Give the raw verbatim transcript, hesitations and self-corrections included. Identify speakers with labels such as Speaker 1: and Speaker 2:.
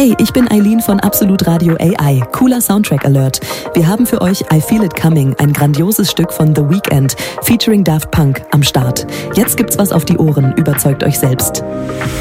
Speaker 1: Hey, ich bin Eileen von Absolut Radio A I. Cooler Soundtrack Alert. Wir haben für euch I Feel It Coming, ein grandioses Stück von The Weeknd, featuring Daft Punk, am Start. Jetzt gibt's was auf die Ohren, überzeugt euch selbst.